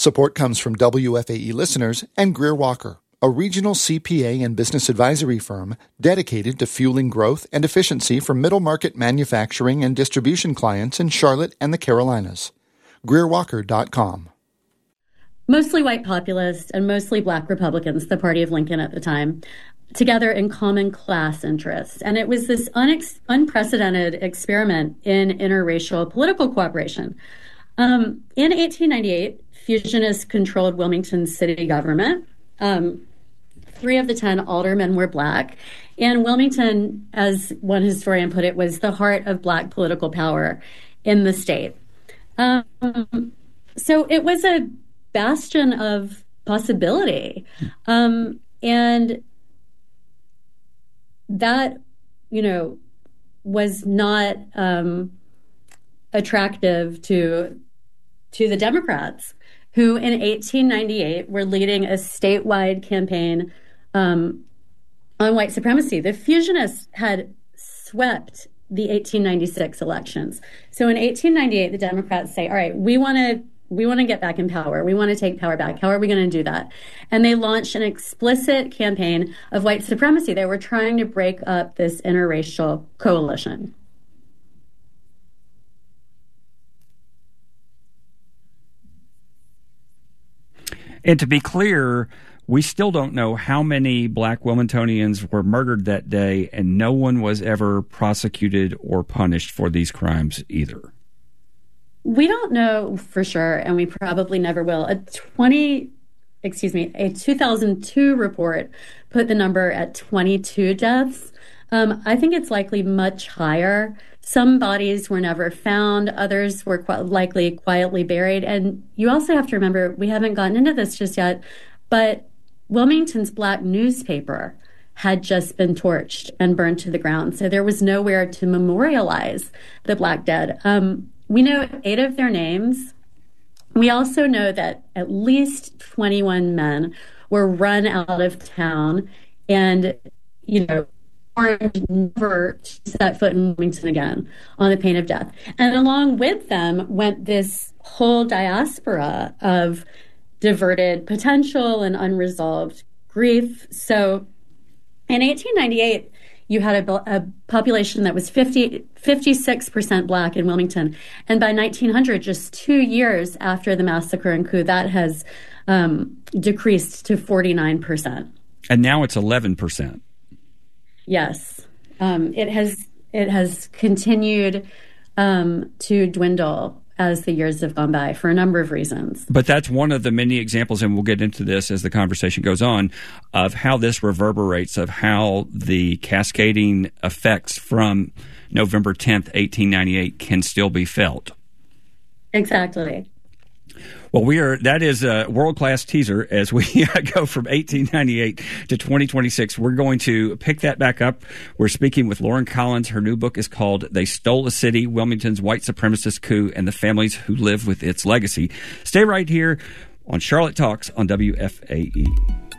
Support comes from WFAE listeners and Greer Walker, a regional CPA and business advisory firm dedicated to fueling growth and efficiency for middle-market manufacturing and distribution clients in Charlotte and the Carolinas. GreerWalker.com. Mostly white populists and mostly black Republicans, the party of Lincoln at the time, together in common class interests. And it was this unprecedented experiment in interracial political cooperation. In 1898, Fusionists controlled Wilmington's city government. 3 of the 10 aldermen were black. And Wilmington, as one historian put it, was the heart of black political power in the state. So it was a bastion of possibility. And that, was not attractive to the Democrats, who in 1898 were leading a statewide campaign on white supremacy. The Fusionists had swept the 1896 elections. So in 1898, the Democrats say, all right, we want to get back in power. We want to take power back. How are we going to do that? And they launched an explicit campaign of white supremacy. They were trying to break up this interracial coalition. And to be clear, we still don't know how many black Wilmingtonians were murdered that day, and no one was ever prosecuted or punished for these crimes either. We don't know for sure, and we probably never will. A 2002 report put the number at 22 deaths. I think it's likely much higher. Some bodies were never found. Others were likely quietly buried. And you also have to remember, we haven't gotten into this just yet, but Wilmington's black newspaper had just been torched and burned to the ground. So there was nowhere to memorialize the black dead. We know 8 of their names. We also know that at least 21 men were run out of town and, never set foot in Wilmington again on the pain of death. And along with them went this whole diaspora of diverted potential and unresolved grief. So in 1898, you had a population that was 56% black in Wilmington. And by 1900, just 2 years after the massacre and coup, that has decreased to 49%. And now it's 11%. Yes. It has continued to dwindle as the years have gone by for a number of reasons. But that's one of the many examples, and we'll get into this as the conversation goes on, of how this reverberates, of how the cascading effects from November 10th, 1898 can still be felt. Exactly. Well, that is a world-class teaser as we go from 1898 to 2026. We're going to pick that back up. We're speaking with Lauren Collins. Her new book is called They Stole a City, Wilmington's White Supremacist Coup and the Families Who Live with Its Legacy. Stay right here on Charlotte Talks on WFAE.